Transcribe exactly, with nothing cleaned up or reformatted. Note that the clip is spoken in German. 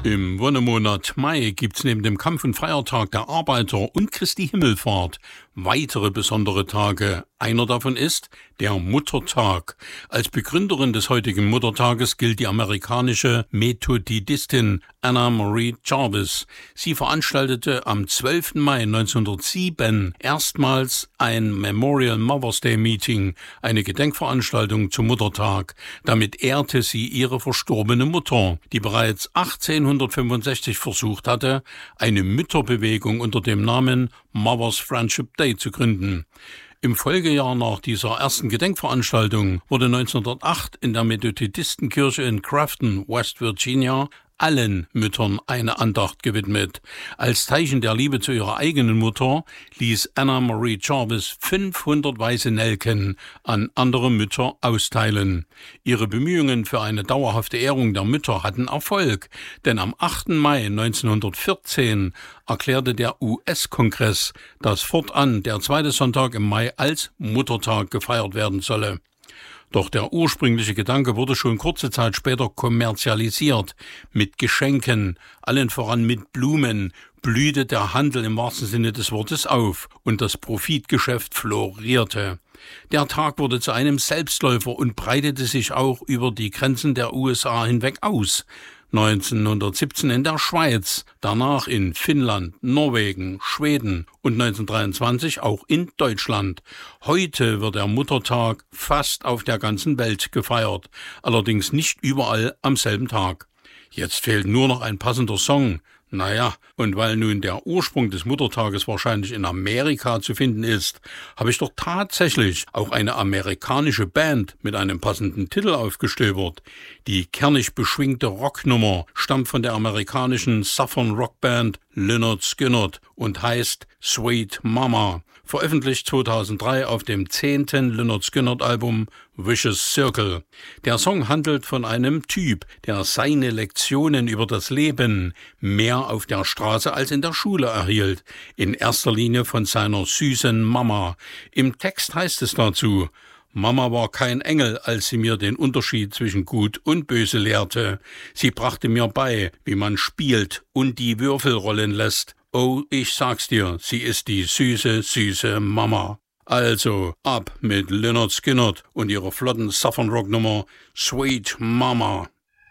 Im Wonnemonat Mai gibt's neben dem Kampf- und Feiertag der Arbeiter und Christi Himmelfahrt weitere besondere Tage. Einer davon ist der Muttertag. Als Begründerin des heutigen Muttertages gilt die amerikanische Methodistin Anna Marie Jarvis. Sie veranstaltete am zwölften Mai neunzehnhundertsieben erstmals ein Memorial Mother's Day Meeting, eine Gedenkveranstaltung zum Muttertag. Damit ehrte sie ihre verstorbene Mutter, die bereits achtzehnhundertfünfundsechzig versucht hatte, eine Mütterbewegung unter dem Namen Mother's Friendship Day zu gründen. Im Folgejahr nach dieser ersten Gedenkveranstaltung wurde neunzehnhundertacht in der Methodistenkirche in Grafton, West Virginia, allen Müttern eine Andacht gewidmet. Als Zeichen der Liebe zu ihrer eigenen Mutter ließ Anna Marie Jarvis fünfhundert weiße Nelken an andere Mütter austeilen. Ihre Bemühungen für eine dauerhafte Ehrung der Mütter hatten Erfolg, denn am achten Mai neunzehnhundertvierzehn erklärte der U S-Kongress, dass fortan der zweite Sonntag im Mai als Muttertag gefeiert werden solle. Doch der ursprüngliche Gedanke wurde schon kurze Zeit später kommerzialisiert. Mit Geschenken, allen voran mit Blumen, blühte der Handel im wahrsten Sinne des Wortes auf und das Profitgeschäft florierte. Der Tag wurde zu einem Selbstläufer und breitete sich auch über die Grenzen der U S A hinweg aus. neunzehnhundertsiebzehn in der Schweiz, danach in Finnland, Norwegen, Schweden und neunzehnhundertdreiundzwanzig auch in Deutschland. Heute wird der Muttertag fast auf der ganzen Welt gefeiert, allerdings nicht überall am selben Tag. Jetzt fehlt nur noch ein passender Song. Naja, und weil nun der Ursprung des Muttertages wahrscheinlich in Amerika zu finden ist, habe ich doch tatsächlich auch eine amerikanische Band mit einem passenden Titel aufgestöbert. Die kernig beschwingte Rocknummer stammt von der amerikanischen Southern Rockband Lynyrd Skynyrd und heißt Sweet Mama, veröffentlicht zweitausenddrei auf dem zehnten Lynyrd Skynyrd-Album Vicious Circle. Der Song handelt von einem Typ, der seine Lektionen über das Leben mehr auf der Straße als in der Schule erhielt, in erster Linie von seiner süßen Mama. Im Text heißt es dazu: Mama war kein Engel, als sie mir den Unterschied zwischen Gut und Böse lehrte. Sie brachte mir bei, wie man spielt und die Würfel rollen lässt. Oh, ich sag's dir, sie ist die süße, süße Mama. Also, ab mit Lynyrd Skynyrd und ihrer flotten Southern Rock Nummer Sweet Mama.